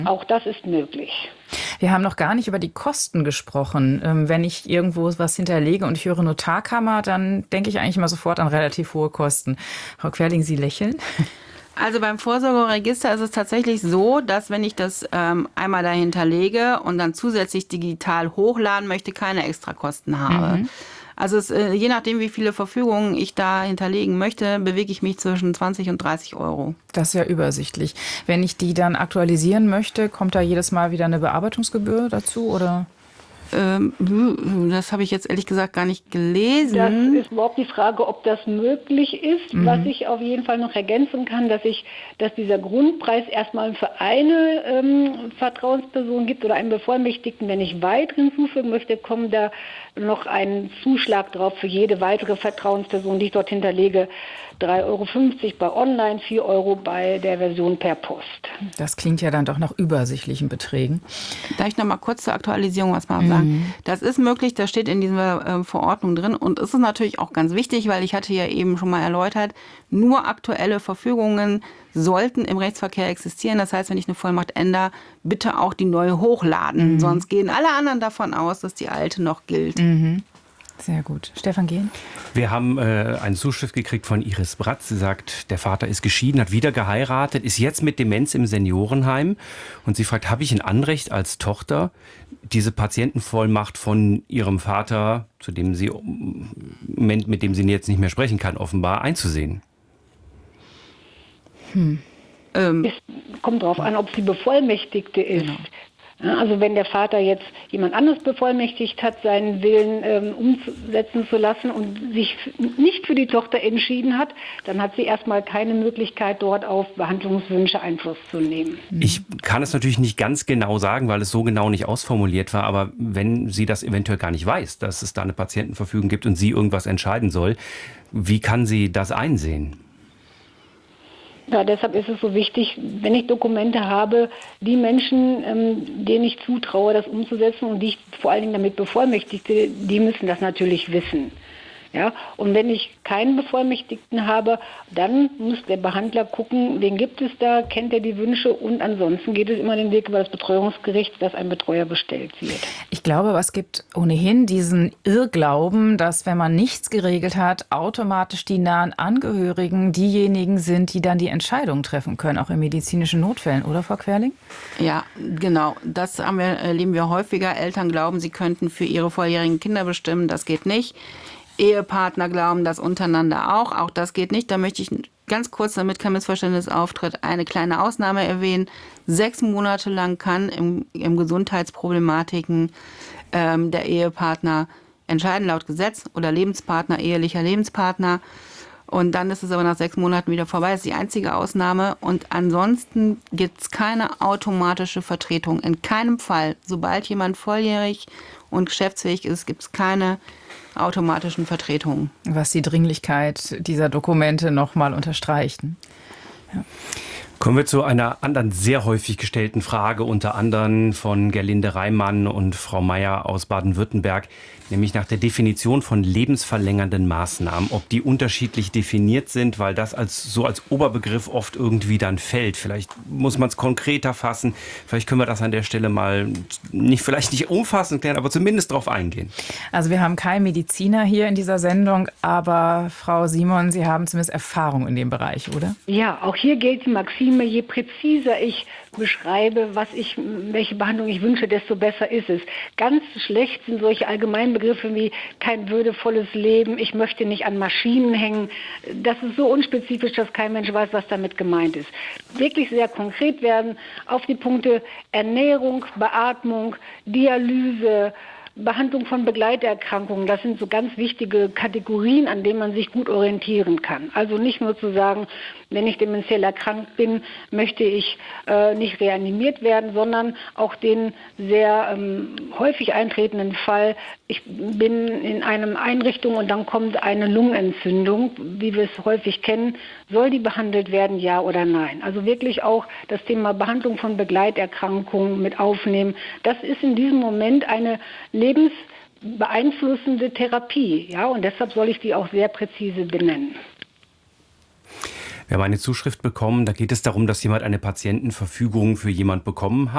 Auch das ist möglich. Wir haben noch gar nicht über die Kosten gesprochen. Wenn ich irgendwo was hinterlege und ich höre Notarkammer, dann denke ich eigentlich immer sofort an relativ hohe Kosten. Frau Querling, Sie lächeln. Also beim Vorsorgeregister ist es tatsächlich so, dass wenn ich das einmal dahinter lege und dann zusätzlich digital hochladen möchte, keine Extrakosten habe. Also je nachdem, wie viele Verfügungen ich da hinterlegen möchte, bewege ich mich zwischen 20 und 30 Euro. Das ist ja übersichtlich. Wenn ich die dann aktualisieren möchte, kommt da jedes Mal wieder eine Bearbeitungsgebühr dazu, oder? Das habe ich jetzt ehrlich gesagt gar nicht gelesen. Das ist überhaupt die Frage, ob das möglich ist. Was ich auf jeden Fall noch ergänzen kann, dass dieser Grundpreis erstmal für eine Vertrauensperson gibt oder einen Bevollmächtigten. Wenn ich weitere hinzufügen möchte, kommt da noch ein Zuschlag drauf für jede weitere Vertrauensperson, die ich dort hinterlege. 3,50 Euro bei Online, 4 Euro bei der Version per Post. Das klingt ja dann doch nach übersichtlichen Beträgen. Darf ich noch mal kurz zur Aktualisierung was mal sagen? Das ist möglich, das steht in dieser Verordnung drin. Und es ist natürlich auch ganz wichtig, weil ich hatte ja eben schon mal erläutert, nur aktuelle Verfügungen sollten im Rechtsverkehr existieren. Das heißt, wenn ich eine Vollmacht ändere, bitte auch die neue hochladen. Sonst gehen alle anderen davon aus, dass die alte noch gilt. Sehr gut. Stefan Gehlen? Wir haben eine Zuschrift gekriegt von Iris Bratz. Sie sagt, der Vater ist geschieden, hat wieder geheiratet, ist jetzt mit Demenz im Seniorenheim. Und sie fragt, habe ich ein Anrecht als Tochter, diese Patientenvollmacht von ihrem Vater, mit dem sie jetzt nicht mehr sprechen kann, offenbar einzusehen? Es kommt darauf an, ob sie Bevollmächtigte ist. Genau. Also wenn der Vater jetzt jemand anderes bevollmächtigt hat, seinen Willen umsetzen zu lassen und sich nicht für die Tochter entschieden hat, dann hat sie erstmal keine Möglichkeit, dort auf Behandlungswünsche Einfluss zu nehmen. Ich kann es natürlich nicht ganz genau sagen, weil es so genau nicht ausformuliert war, aber wenn sie das eventuell gar nicht weiß, dass es da eine Patientenverfügung gibt und sie irgendwas entscheiden soll, wie kann sie das einsehen? Ja, deshalb ist es so wichtig, wenn ich Dokumente habe, die Menschen, denen ich zutraue, das umzusetzen und die ich vor allen Dingen damit bevollmächtigte, die müssen das natürlich wissen. Ja, und wenn ich keinen Bevollmächtigten habe, dann muss der Behandler gucken, wen gibt es da, kennt er die Wünsche, und ansonsten geht es immer den Weg über das Betreuungsgericht, dass ein Betreuer bestellt wird. Ich glaube, aber es gibt ohnehin diesen Irrglauben, dass, wenn man nichts geregelt hat, automatisch die nahen Angehörigen diejenigen sind, die dann die Entscheidung treffen können, auch in medizinischen Notfällen, oder Frau Querling? Ja, genau. Das erleben wir häufiger. Eltern glauben, sie könnten für ihre volljährigen Kinder bestimmen. Das geht nicht. Ehepartner glauben das untereinander auch. Auch das geht nicht. Da möchte ich ganz kurz, damit kein Missverständnis auftritt, eine kleine Ausnahme erwähnen. 6 Monate lang kann im Gesundheitsproblematiken der Ehepartner entscheiden, laut Gesetz, oder Lebenspartner, ehelicher Lebenspartner. Und dann ist es aber nach 6 Monaten wieder vorbei. Das ist die einzige Ausnahme. Und ansonsten gibt es keine automatische Vertretung. In keinem Fall. Sobald jemand volljährig und geschäftsfähig ist, gibt es keine automatischen Vertretungen. Was die Dringlichkeit dieser Dokumente nochmal unterstreicht. Ja. Kommen wir zu einer anderen sehr häufig gestellten Frage, unter anderem von Gerlinde Reimann und Frau Meier aus Baden-Württemberg, nämlich nach der Definition von lebensverlängernden Maßnahmen, ob die unterschiedlich definiert sind, weil das als Oberbegriff oft irgendwie dann fällt. Vielleicht muss man es konkreter fassen. Vielleicht können wir das an der Stelle mal vielleicht nicht umfassend klären, aber zumindest darauf eingehen. Also wir haben keinen Mediziner hier in dieser Sendung, aber Frau Simon, Sie haben zumindest Erfahrung in dem Bereich, oder? Ja, auch hier gilt die Maxime, je präziser ich beschreibe, welche Behandlung ich wünsche, desto besser ist es. Ganz schlecht sind solche Allgemeinbegriffe wie kein würdevolles Leben, ich möchte nicht an Maschinen hängen. Das ist so unspezifisch, dass kein Mensch weiß, was damit gemeint ist. Wirklich sehr konkret werden auf die Punkte Ernährung, Beatmung, Dialyse, Behandlung von Begleiterkrankungen, das sind so ganz wichtige Kategorien, an denen man sich gut orientieren kann. Also nicht nur zu sagen, wenn ich dementiell erkrankt bin, möchte ich nicht reanimiert werden, sondern auch den sehr häufig eintretenden Fall, ich bin in einer Einrichtung und dann kommt eine Lungenentzündung, wie wir es häufig kennen, soll die behandelt werden, ja oder nein? Also wirklich auch das Thema Behandlung von Begleiterkrankungen mit aufnehmen. Das ist in diesem Moment eine lebensbeeinflussende Therapie, ja, und deshalb soll ich die auch sehr präzise benennen. Wir haben eine Zuschrift bekommen, da geht es darum, dass jemand eine Patientenverfügung für jemand bekommen hat.